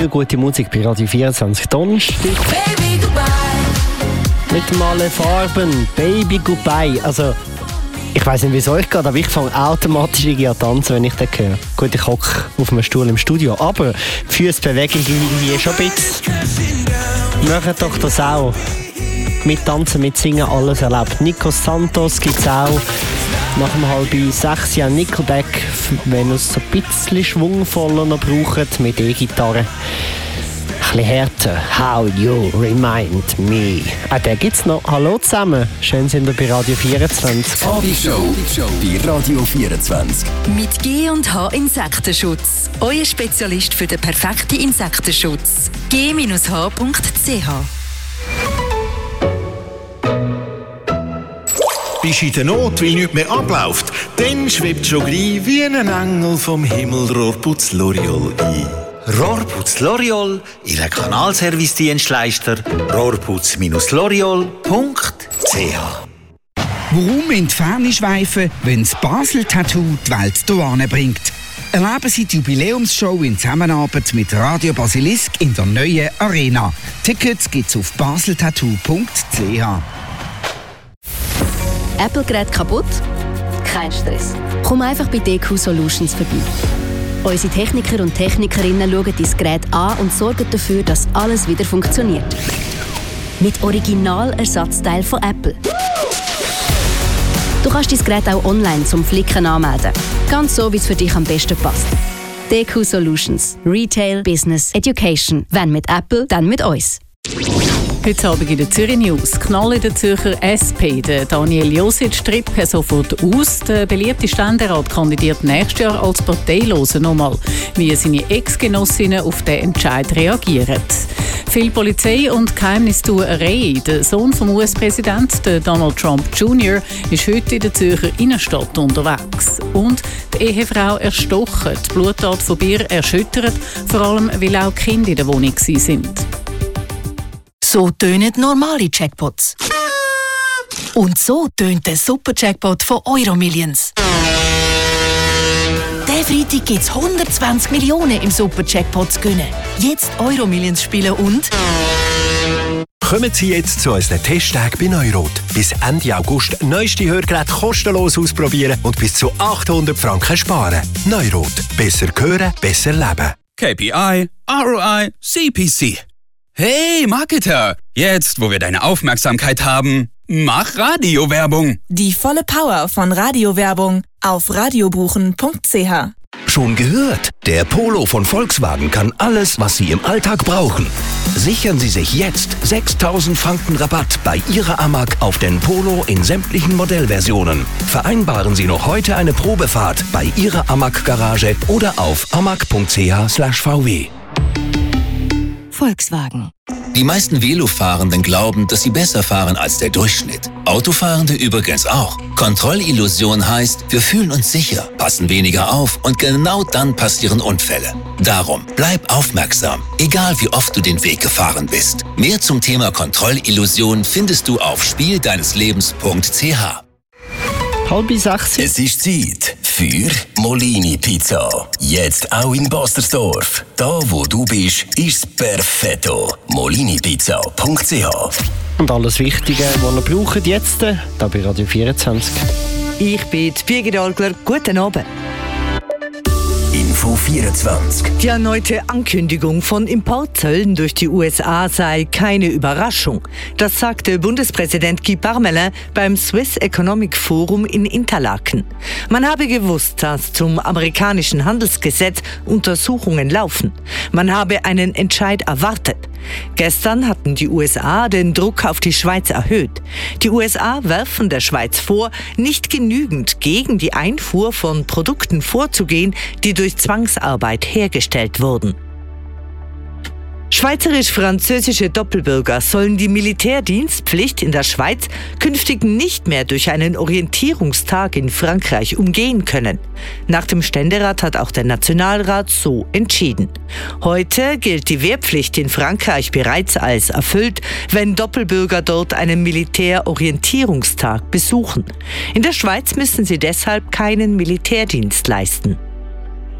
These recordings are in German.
viel gute Musik bei Radio 24 Donnerstag. Baby, goodbye. Mit dem alle Farben, Baby Goodbye. Also, ich weiss nicht, wie es euch geht, aber ich fange automatisch an tanzen, wenn ich das höre. Gut, ich hocke auf einem Stuhl im Studio, aber die Füße bewegen irgendwie schon ein bisschen. Macht doch das auch. Mit Tanzen, mit Singen, alles erlebt. Nico Santos gibt es auch. Nach dem 5:30 Jahren Nickelback, wenn es so ein bisschen schwungvoller noch braucht, mit E-Gitarre. Ein bisschen härter. How you remind me. Auch den gibt's noch. Hallo zusammen. Schön sind wir bei Radio 24. Abishow bei Radio 24. Mit G&H Insektenschutz. Euer Spezialist für den perfekten Insektenschutz. g-h.ch. Bist in der Not, weil nichts mehr abläuft, dann schwebt schon gleich wie ein Engel vom Himmel Rohrputz L'Oreal ein. Rohrputz L'Oreal, Ihr Kanalservice-Dienstleister, rohrputz-l'oreal.ch. Warum in die Ferne schweifen, wenn das Basel-Tattoo die Welt hierhin bringt? Erleben Sie die Jubiläumsshow in Zusammenarbeit mit Radio Basilisk in der neuen Arena. Tickets gibt's auf baseltattoo.ch. Apple-Gerät kaputt? Kein Stress. Komm einfach bei DQ Solutions vorbei. Unsere Techniker und Technikerinnen schauen dein Gerät an und sorgen dafür, dass alles wieder funktioniert. Mit Originalersatzteil von Apple. Du kannst dein Gerät auch online zum Flicken anmelden. Ganz so, wie es für dich am besten passt. DQ Solutions. Retail, Business, Education. Wenn mit Apple, dann mit uns. Heute Abend in der Zürich News. Knall in der Zürcher SP. Der Daniel Josic tritt per sofort aus. Der beliebte Ständerat kandidiert nächstes Jahr als Parteiloser nochmal. Wie seine Ex-Genossinnen auf den Entscheid reagieren. Viel Polizei und Geheimnistuerei. Der Sohn vom US-Präsidenten, Donald Trump Jr., ist heute in der Zürcher Innenstadt unterwegs. Und die Ehefrau erstochen. Die Bluttat von Bier erschüttert, vor allem weil auch Kinder in der Wohnung waren. So tönen normale Jackpots. Und so tönt der Super-Jackpot von Euromillions. Diesen Freitag gibt es 120 Millionen im Super-Jackpot zu gewinnen. Jetzt Euromillions spielen und... Kommen Sie jetzt zu unseren Testtagen bei Neurot. Bis Ende August neueste Hörgeräte kostenlos ausprobieren und bis zu 800 Franken sparen. Neurot. Besser hören, besser leben. KPI, ROI, CPC. Hey, Marketer! Jetzt, wo wir deine Aufmerksamkeit haben, mach Radiowerbung! Die volle Power von Radiowerbung auf radiobuchen.ch. Schon gehört? Der Polo von Volkswagen kann alles, was Sie im Alltag brauchen. Sichern Sie sich jetzt 6.000 Franken Rabatt bei Ihrer Amag auf den Polo in sämtlichen Modellversionen. Vereinbaren Sie noch heute eine Probefahrt bei Ihrer Amag-Garage oder auf amag.ch/vw. Volkswagen. Die meisten Velofahrenden glauben, dass sie besser fahren als der Durchschnitt. Autofahrende übrigens auch. Kontrollillusion heißt, wir fühlen uns sicher, passen weniger auf und genau dann passieren Unfälle. Darum, bleib aufmerksam, egal wie oft du den Weg gefahren bist. Mehr zum Thema Kontrollillusion findest du auf spieldeineslebens.ch. 5:30. Es ist Zeit für Molini Pizza. Jetzt auch in Bastersdorf. Da, wo du bist, ist's perfetto. molinipizza.ch. Und alles Wichtige, was ihr braucht jetzt, da bei Radio 24. Ich bin Birgit Algler. Guten Abend. Info 24. Die erneute Ankündigung von Importzöllen durch die USA sei keine Überraschung. Das sagte Bundespräsident Guy Parmelin beim Swiss Economic Forum in Interlaken. Man habe gewusst, dass zum amerikanischen Handelsgesetz Untersuchungen laufen. Man habe einen Entscheid erwartet. Gestern hatten die USA den Druck auf die Schweiz erhöht. Die USA werfen der Schweiz vor, nicht genügend gegen die Einfuhr von Produkten vorzugehen, die durch Zwangsarbeit hergestellt wurden. Schweizerisch-französische Doppelbürger sollen die Militärdienstpflicht in der Schweiz künftig nicht mehr durch einen Orientierungstag in Frankreich umgehen können. Nach dem Ständerat hat auch der Nationalrat so entschieden. Heute gilt die Wehrpflicht in Frankreich bereits als erfüllt, wenn Doppelbürger dort einen Militärorientierungstag besuchen. In der Schweiz müssen sie deshalb keinen Militärdienst leisten.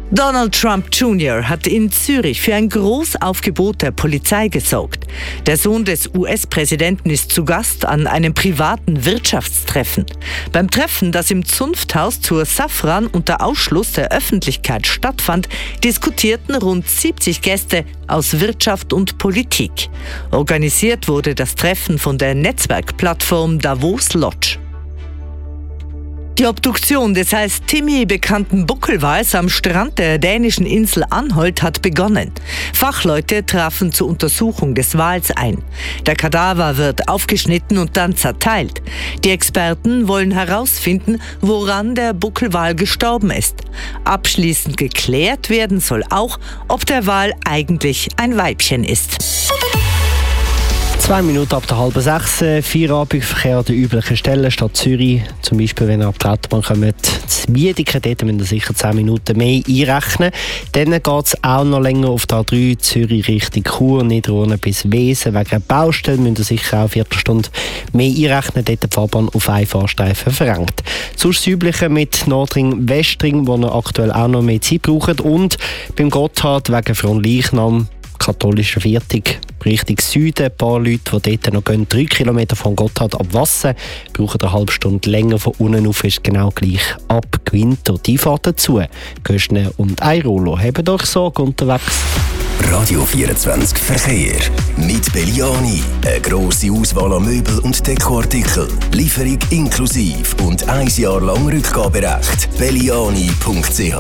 Donald Trump Jr. hat in Zürich für ein Großaufgebot der Polizei gesorgt. Der Sohn des US-Präsidenten ist zu Gast an einem privaten Wirtschaftstreffen. Beim Treffen, das im Zunfthaus zur Safran unter Ausschluss der Öffentlichkeit stattfand, diskutierten rund 70 Gäste aus Wirtschaft und Politik. Organisiert wurde das Treffen von der Netzwerkplattform Davos Lodge. Die Obduktion des als Timmy bekannten Buckelwals am Strand der dänischen Insel Anholt hat begonnen. Fachleute trafen zur Untersuchung des Wals ein. Der Kadaver wird aufgeschnitten und dann zerteilt. Die Experten wollen herausfinden, woran der Buckelwal gestorben ist. Abschließend geklärt werden soll auch, ob der Wal eigentlich ein Weibchen ist. 2 Minuten ab der 5:30, Feierabendverkehr an den üblichen Stellen, Stadt Zürich. Zum Beispiel, wenn ihr ab der Autobahn kommt, zu Wiedeke, dort müsst ihr sicher 10 Minuten mehr einrechnen. Dann geht es auch noch länger auf der A3 Zürich Richtung Chur, Niederurne bis Wesen. Wegen Baustellen müsst ihr sicher auch eine Viertelstunde mehr einrechnen, dort die Fahrbahn auf einen Fahrstreifen verrenkt. Sonst das Übliche mit Nordring, Westring, wo ihr aktuell auch noch mehr Zeit braucht. Und beim Gotthard wegen Fronleichnam, katholischer Viertig, Richtung Süden. Ein paar Leute, die dort noch gehen, 3 Kilometer von Gotthard ab Wasser, brauchen eine halbe Stunde länger. Von unten auf ist genau gleich ab Gwinter. Die Fahrt dazu. Göschne und Eirolo haben euch Sorge unterwegs. Radio 24 Verkehr. Mit Belliani. Eine grosse Auswahl an Möbel- und Dekoartikeln. Lieferung inklusive und 1 Jahr lang Rückgaberecht. Belliani.ch.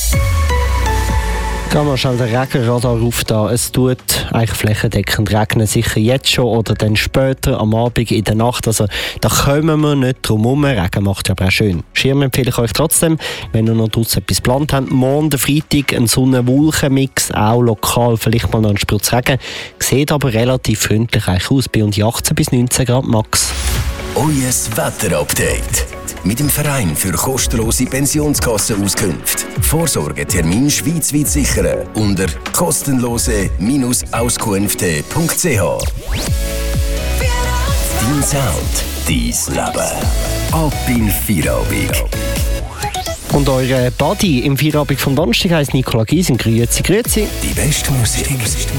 Gehen wir schnell den Regenradar auf da. Es tut eigentlich flächendeckend regnen, sicher jetzt schon oder dann später am Abend in der Nacht. Also da kommen wir nicht drum herum. Regen macht ja aber auch schön. Schirm empfehle ich euch trotzdem, wenn ihr noch draussen etwas geplant habt. Morgen, der Freitag, ein Sonne-Wolken-Mix, auch lokal vielleicht mal noch ein Spritz Regen. Sieht aber relativ freundlich aus, bei uns 18 bis 19 Grad max. Euer Wetterupdate. Mit dem Verein für kostenlose Pensionskassenauskünfte. Vorsorgetermin schweizweit sichern unter kostenlose-auskünfte.ch. Dein Sound, dein Leben. Ab in Feierabend. Und eure Buddy im Feierabend vom Donnerstag heisst Nicola Giesing. Grüezi, grüezi. Die beste Musik.